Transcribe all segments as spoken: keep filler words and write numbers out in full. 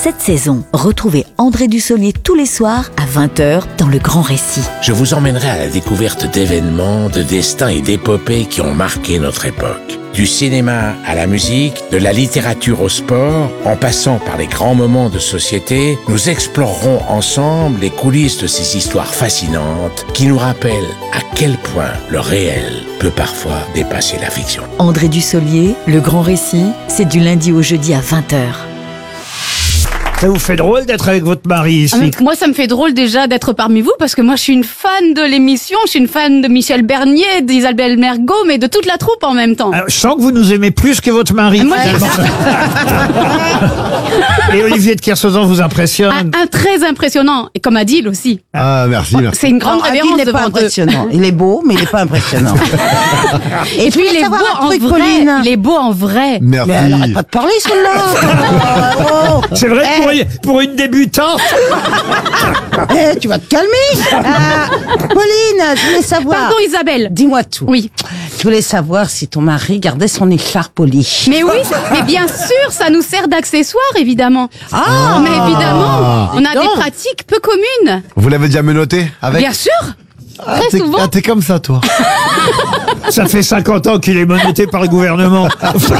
cette saison, retrouvez André Dussolier tous les soirs à vingt heures dans Le Grand Récit. Je vous emmènerai à la découverte d'événements, de destins et d'épopées qui ont marqué notre époque. Du cinéma à la musique, de la littérature au sport, en passant par les grands moments de société, nous explorerons ensemble les coulisses de ces histoires fascinantes qui nous rappellent à quel point le réel peut parfois dépasser la fiction. André Dussolier, Le Grand Récit, c'est du lundi au jeudi à vingt heures. Ça vous fait drôle d'être avec votre mari ici? Ah, moi, ça me fait drôle déjà d'être parmi vous parce que moi, je suis une fan de l'émission, je suis une fan de Michel Bernier, d'Isabelle Mergo, mais de toute la troupe en même temps. Alors, je sens que vous nous aimez plus que votre mari. Moi, Et Olivier de Kersauzon vous impressionne? un, un très impressionnant, et comme Adil aussi. Ah, merci, merci. C'est une grande Non, Adil révérence n'est pas devant eux. impressionnant. Il est beau, mais il n'est pas impressionnant. Et puis, il est beau savoir un en truc, vrai. Pauline. Il est beau en vrai. Merci. Mais elle n'arrête pas de parler, celle-là. Oh, C'est vrai Eh. pour, une- pour une débutante? eh, tu vas te calmer. Ah, Pauline, je voulais savoir. Pardon, Isabelle. Dis-moi tout. Oui. Je voulais savoir si ton mari gardait son écharpe au lit. Mais oui, mais bien sûr, ça nous sert d'accessoire, évidemment. Ah. Mais évidemment, on a Dis donc. des pratiques peu communes. Vous l'avez déjà menotté avec? Bien sûr. Ah, très t'es- souvent. ah, t'es comme ça, toi. Ça fait cinquante ans qu'il est menotté par le gouvernement.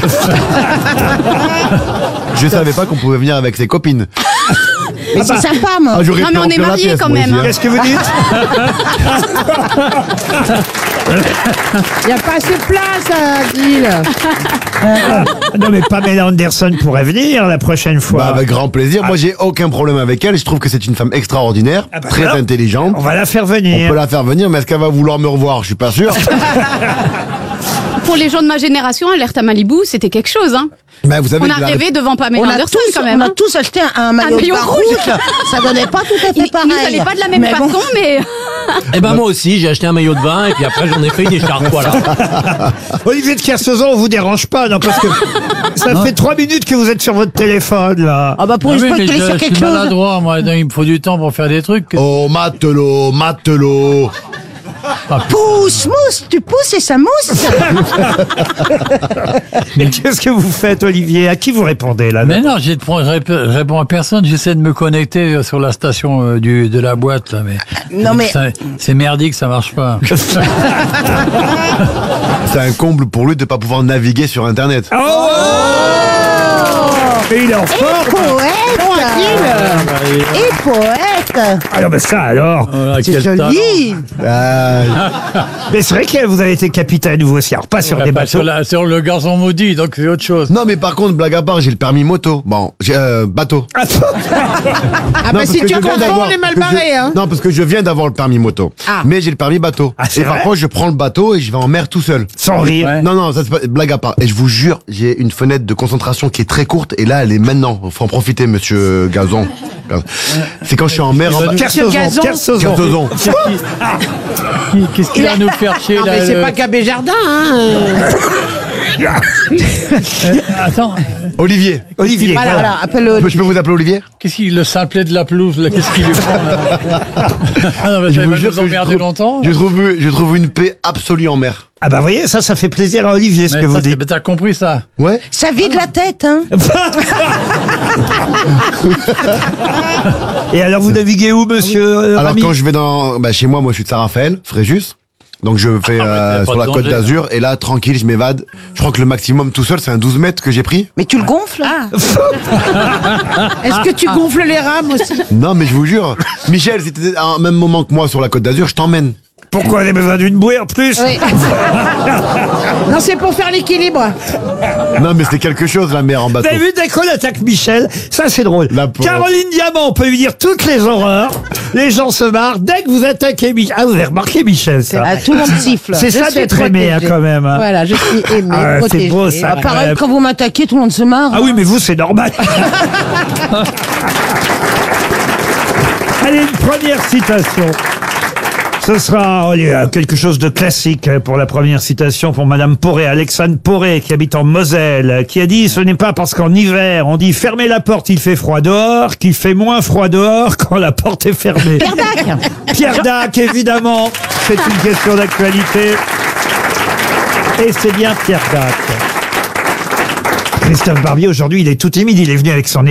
Je savais pas qu'on pouvait venir avec ses copines. Mais c'est sa femme. Ah, j'aurais Non, pu mais on est remplir la mariés pièce, quand moi, même, ici, hein. Qu'est-ce que vous dites? Il n'y a pas assez de place, Adil. Non mais Pamela Anderson pourrait venir la prochaine fois. Bah, avec grand plaisir. Moi, j'ai aucun problème avec elle. Je trouve que c'est une femme extraordinaire, Ah bah très alors, intelligente. On va la faire On venir. peut la faire venir, mais est-ce qu'elle va vouloir me revoir? Je suis pas sûr. Pour les gens de ma génération, Alerte à Malibu, c'était quelque chose, hein. Mais vous savez On a que la- rêvé devant Pamela On a, Anderson tous, quand même. on a hein. tous acheté un, un maillot, maillot de bain rouge. rouge. Ça donnait pas tout à fait Il, il pareil. nous allait pas de la même Mais bon. façon, mais Eh ben moi aussi, j'ai acheté un maillot de bain et puis après j'en ai fait une écharpe, voilà. Olivier de Kersauzon, on vous dérange pas, non, parce que ça fait trois minutes que vous êtes sur votre téléphone, là. Ah bah pour Ah une oui, fois mais qu'il est je, sur je quelque suis chose. maladroit, moi, donc il me faut du temps pour faire des trucs. Oh, matelot, matelot. Pousse, mousse, tu pousses et ça mousse. Mais qu'est-ce que vous faites, Olivier? À qui vous répondez, là? Mais non, j'ai de prendre- je rép- je réponds à personne, j'essaie de me connecter euh, sur la station euh, du, de la boîte, là, mais. Non, mais- ça- C'est merdique, ça marche pas. C'est un comble pour lui de pas pouvoir naviguer sur Internet. Oh, Et il est en forme. Poète. Et poète. Ah non, mais ça, alors. Voilà, C'est quel talent. joli. Ah, Mais c'est vrai que vous avez été capitaine, vous aussi. Alors, pas sur Ouais, des pas bateaux. sur, la- sur le garçon maudit, donc c'est autre chose. non, mais par contre, blague à part, j'ai le permis moto. Bon, j'ai euh, bateau. Ah Non, bah parce si que tu je viens confonds, d'avoir- on est mal que je- barré, hein. Non, parce que je viens d'avoir le permis moto. Ah. Mais j'ai le permis bateau. Ah, c'est et vrai parfois, je prends le bateau et je vais en mer tout seul. Sans rire. Ouais. Non, non, ça c'est pas blague à part. Et je vous jure, j'ai une fenêtre de concentration qui est très courte et là, elle est maintenant. Faut en profiter, monsieur Gazon. C'est quand je suis en mer. En... Kersauzon, Gazon. Kersauzon. Kersauzon. Qui- Qu'est-ce qu'il va nous faire chier Ah là mais c'est le- pas Gabé Jardin, hein. Attends, Olivier. Olivier. Voilà, voilà. voilà, appelle-le. Je peux vous appeler Olivier? qu'est-ce qu'il le simplet de la pelouse là, qu'est-ce qu'il lui prend là Ah non, mais ça vous va jure nous que je emmerder trouve- longtemps. Je trouve, je trouve une paix absolue en mer. Ah bah, vous voyez, ça, ça fait plaisir à Olivier, ce Mais que vous ça, c'est- dites. mais t'as compris ça? Ouais. Ça vide la tête, hein. Et alors, vous naviguez où, monsieur euh, Alors Rami quand je vais dans, bah, chez moi, moi je suis de Saint-Raphaël, Fréjus. Donc je fais Ah, mais euh, t'as pas sur de la côte danger, d'Azur et là tranquille je m'évade. Je crois que le maximum tout seul c'est un douze mètres que j'ai pris. Mais tu le gonfles. Ah. Est-ce que tu gonfles les rames aussi? Non mais je vous jure, Michel, si t'étais en même moment que moi sur la côte d'Azur, je t'emmène. Pourquoi on a besoin d'une bouée en plus? Oui. Non, c'est pour faire l'équilibre. Non mais c'est quelque chose la mer en Vous bateau. avez vu, dès qu'on attaque Michel, ça c'est drôle. La pauvre. Caroline Diamant, on peut lui dire toutes les horreurs. Les gens se marrent. Dès que vous attaquez Michel. Ah, vous avez remarqué Michel, ça. Ah, tout le monde siffle. C'est Je ça suis d'être aimé, hein, protégée. quand même. hein. Voilà, je suis aimée, Ah, c'est protégée. beau, ça. Ah, pareil, Ouais. quand vous m'attaquez, tout le monde se marre. Ah oui, mais vous, c'est normal. Allez, une première citation. Ce sera euh, quelque chose de classique pour la première citation pour Madame Poré, Alexandre Poré, qui habite en Moselle, qui a dit « Ce n'est pas parce qu'en hiver, on dit fermez la porte, il fait froid dehors, qu'il fait moins froid dehors quand la porte est fermée. » Pierre Dac. Pierre Dac, évidemment. C'est une question d'actualité. Et c'est bien Pierre Dac. Christophe Barbier, aujourd'hui, il est tout timide. Il est venu avec son